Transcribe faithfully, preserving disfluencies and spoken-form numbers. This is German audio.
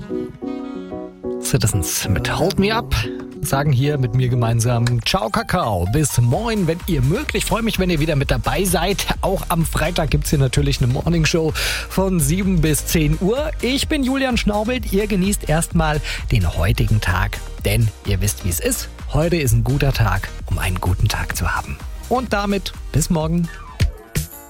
Citizens mit Hold Me Up sagen hier mit mir gemeinsam Ciao Kakao, bis morgen, wenn ihr mögt. Ich freue mich, wenn ihr wieder mit dabei seid. Auch am Freitag gibt's hier natürlich eine Morningshow von sieben bis zehn Uhr. Ich bin Julian Schnaubelt, ihr genießt erstmal den heutigen Tag, denn ihr wisst, wie es ist. Heute ist ein guter Tag, um einen guten Tag zu haben. Und damit bis morgen.